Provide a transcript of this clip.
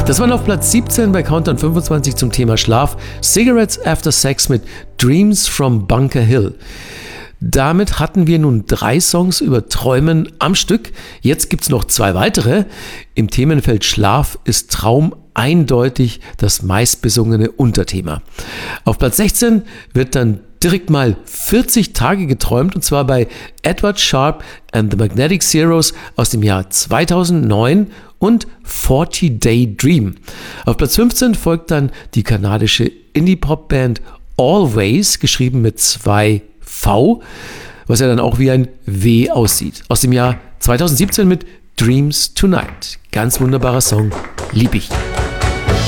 Das waren auf Platz 17 bei Countdown 25 zum Thema Schlaf. Cigarettes After Sex mit Dreams from Bunker Hill. Damit hatten wir nun 3 Songs über Träumen am Stück. Jetzt gibt's noch 2 weitere. Im Themenfeld Schlaf ist Traum eindeutig das meistbesungene Unterthema. Auf Platz 16 wird dann direkt mal 40 Tage geträumt, und zwar bei Edward Sharpe and the Magnetic Zeros aus dem Jahr 2009 und 40 Day Dream. Auf Platz 15 folgt dann die kanadische Indie-Pop-Band Always, geschrieben mit 2 V, was ja dann auch wie ein W aussieht. Aus dem Jahr 2017 mit Dreams Tonight. Ganz wunderbarer Song, lieb ich.